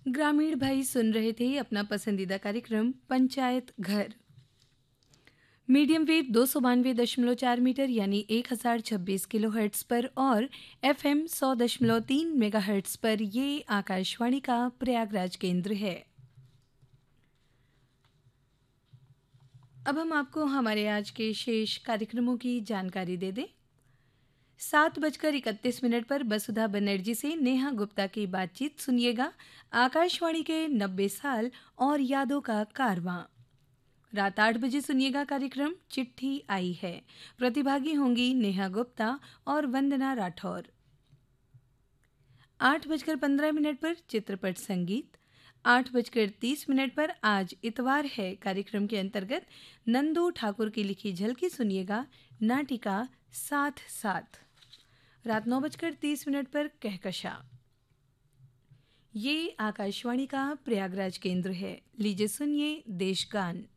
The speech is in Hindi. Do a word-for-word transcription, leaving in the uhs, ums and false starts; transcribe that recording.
ग्रामीण भाई सुन रहे थे अपना पसंदीदा कार्यक्रम पंचायत घर। मीडियम वेव दो सौ बानवे दशमलव चार मीटर यानी एक हजार छब्बीस किलो हर्ट्स पर और एफ एम सौ दशमलव तीन मेगा हर्ट्स पर ये आकाशवाणी का प्रयागराज केंद्र है। अब हम आपको हमारे आज के शेष कार्यक्रमों की जानकारी दे दें। सात बजकर इकतीस मिनट पर वसुधा बनर्जी से नेहा गुप्ता की बातचीत सुनिएगा। आकाशवाणी के नब्बे साल और यादों का कारवां। रात आठ बजे सुनिएगा कार्यक्रम चिट्ठी आई है। प्रतिभागी होंगी नेहा गुप्ता और वंदना राठौर। आठ बजकर पंद्रह मिनट पर चित्रपट संगीत। आठ बजकर तीस मिनट पर आज इतवार है कार्यक्रम के अंतर्गत नंदू ठाकुर की लिखी झलकी सुनिएगा, नाटिका साथ साथ। रात नौ बजकर तीस मिनट पर कहकशा। ये आकाशवाणी का प्रयागराज केंद्र है। लीजिए सुनिए देशगान।